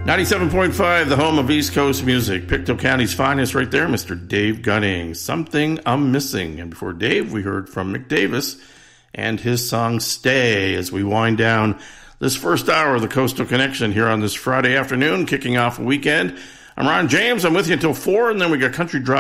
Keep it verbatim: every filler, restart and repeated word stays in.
ninety-seven point five, the home of East Coast music. Pictou County's finest right there, Mister Dave Gunning. Something I'm Missing. And before Dave, we heard from Mick Davis and his song Stay as we wind down this first hour of the Coastal Connection here on this Friday afternoon, kicking off a weekend. I'm Ron James. I'm with you until four, and then we got Country Drive